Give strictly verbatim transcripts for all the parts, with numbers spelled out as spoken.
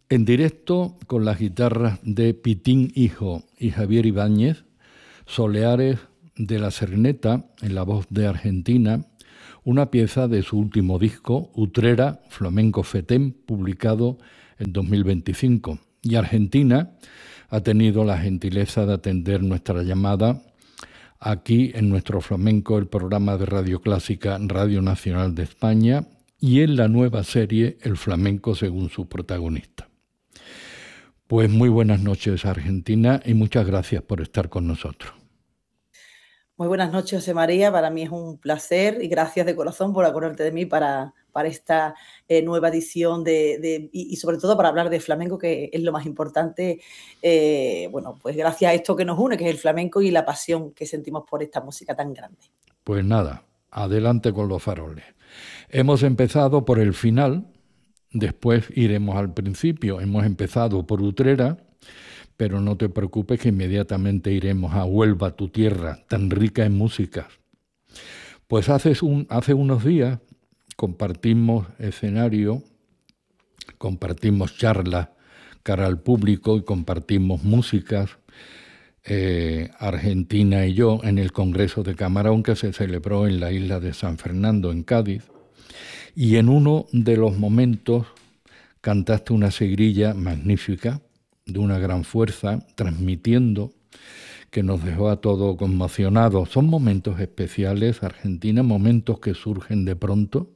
en directo con las guitarras de Pitín Hijo y Javier Ibáñez, Soleares de la Serneta en la voz de Argentina, una pieza de su último disco, Utrera, Flamenco Fetén, publicado en dos mil veinticinco. Y Argentina ha tenido la gentileza de atender nuestra llamada aquí en Nuestro Flamenco, el programa de Radio Clásica Radio Nacional de España, y en la nueva serie El Flamenco según su protagonista. Pues muy buenas noches, Argentina, y muchas gracias por estar con nosotros. Muy buenas noches, José María. Para mí es un placer y gracias de corazón por acordarte de mí para, para esta eh, nueva edición de, de, y, y sobre todo para hablar de flamenco, que es lo más importante. Eh, bueno, pues gracias a esto que nos une, que es el flamenco y la pasión que sentimos por esta música tan grande. Pues nada, adelante con los faroles. Hemos empezado por el final, después iremos al principio. Hemos empezado por Utrera, pero no te preocupes que inmediatamente iremos a Huelva, tu tierra, tan rica en música. Pues hace, un, hace unos días compartimos escenario, compartimos charlas cara al público y compartimos músicas, eh, Argentina y yo, en el Congreso de Camarón que se celebró en la isla de San Fernando, en Cádiz. Y en uno de los momentos cantaste una seguirilla magnífica, de una gran fuerza, transmitiendo, que nos dejó a todos conmocionados. Son momentos especiales, Argentina, momentos que surgen de pronto.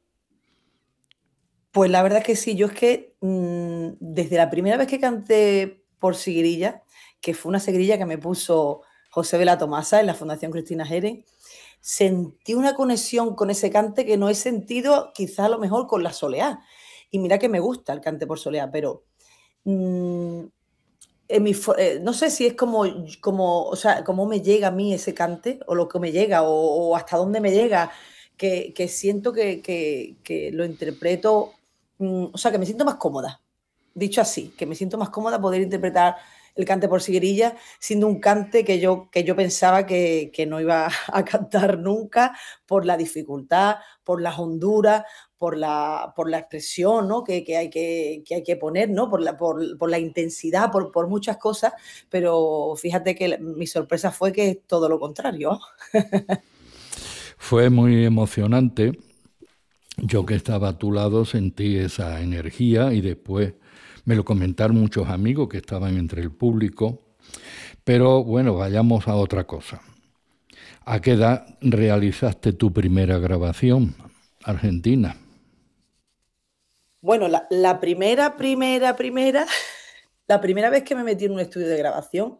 Pues la verdad es que sí, yo es que mmm, desde la primera vez que canté por seguirilla, que fue una seguirilla que me puso José Vela Tomasa en la Fundación Cristina Jerez, sentí una conexión con ese cante que no he sentido quizás a lo mejor con la soleá. Y mira que me gusta el cante por soleá, pero mmm, en mi, eh, no sé si es como, como, o sea, cómo me llega a mí ese cante, o lo que me llega, o, o hasta dónde me llega, que, que siento que, que, que, lo interpreto, mmm, o sea, que me siento más cómoda, dicho así, que me siento más cómoda poder interpretar el cante por siguirilla, siendo un cante que yo, que yo pensaba que, que no iba a cantar nunca por la dificultad, por las honduras, por la, por la expresión, ¿no? que, que, hay que, que hay que poner, ¿no? por, la, por, por la intensidad, por, por muchas cosas, pero fíjate que mi sorpresa fue que es todo lo contrario. Fue muy emocionante. Yo que estaba a tu lado sentí esa energía y después me lo comentaron muchos amigos que estaban entre el público. Pero bueno, vayamos a otra cosa. ¿A qué edad realizaste tu primera grabación, Argentina? Bueno, la, la primera, primera, primera, la primera vez que me metí en un estudio de grabación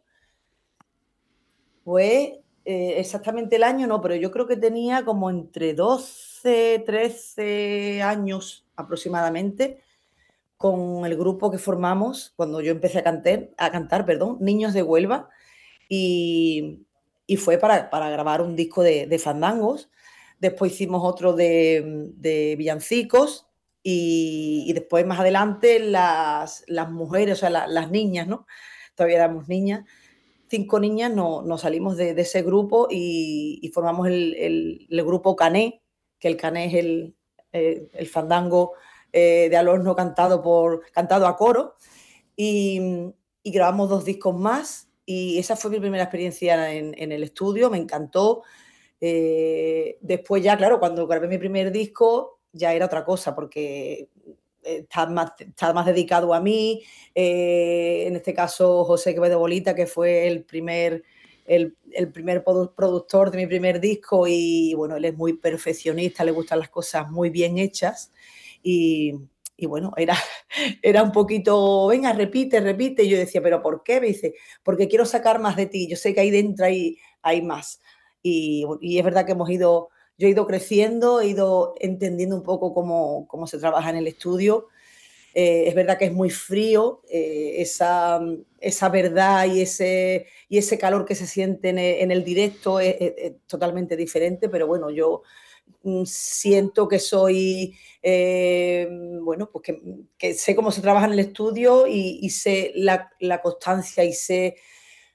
fue eh, exactamente el año, no, pero yo creo que tenía como entre doce, trece años aproximadamente, con el grupo que formamos cuando yo empecé a cantar, a cantar perdón, Niños de Huelva, y, y fue para, para, grabar un disco de, de fandangos. Después hicimos otro de, de villancicos y, y, después más adelante las, las mujeres, o sea, la, las niñas, ¿no? Todavía éramos niñas, cinco niñas nos no salimos de, de, ese grupo y, y formamos el, el, el, grupo Cané, que el Cané es el, eh, el fandango eh, de Alorno cantado, por, cantado a coro, y, y grabamos dos discos más y esa fue mi primera experiencia en, en el estudio, me encantó. Eh, después ya, claro, cuando grabé mi primer disco ya era otra cosa, porque está más, está más dedicado a mí, eh, en este caso José Quevedo Bolita, que fue el primer, el, el primer productor de mi primer disco y bueno, él es muy perfeccionista, le gustan las cosas muy bien hechas y, y bueno, era, era un poquito, venga, repite, repite, y yo decía, ¿pero por qué? Me dice, porque quiero sacar más de ti, yo sé que ahí dentro hay, hay más. Y, y es verdad que hemos ido, yo he ido creciendo, he ido entendiendo un poco cómo, cómo se trabaja en el estudio. Eh, es verdad que es muy frío, eh, esa, esa verdad y ese, y ese calor que se siente en el, en el directo es, es, es totalmente diferente, pero bueno, yo siento que soy, eh, bueno, pues que, que sé cómo se trabaja en el estudio y, y sé la, la constancia y sé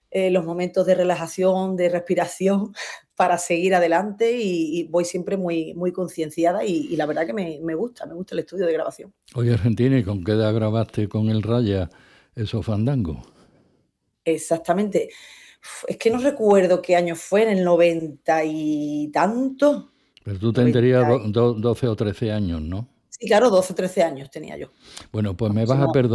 eh, los momentos de relajación, de respiración, para seguir adelante y, y voy siempre muy, muy concienciada y, y la verdad que me, me gusta, me gusta el estudio de grabación. Oye, Argentina, ¿y con qué edad grabaste con el Raya esos fandangos? Exactamente. Uf, es que no recuerdo qué año fue, en el noventa y tanto. Pero tú tendrías noventa do- y... do- doce o trece años, ¿no? Sí, claro, doce o trece años tenía yo, Bueno, pues me vas a aproximadamente. perdonar.